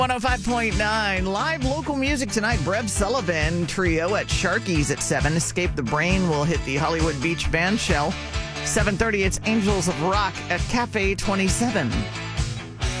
105.9 live local music tonight. Breb Sullivan Trio at Sharky's at 7. Escape the Brain will hit the Hollywood Beach Band Shell. 7:30, it's Angels of Rock at Cafe 27.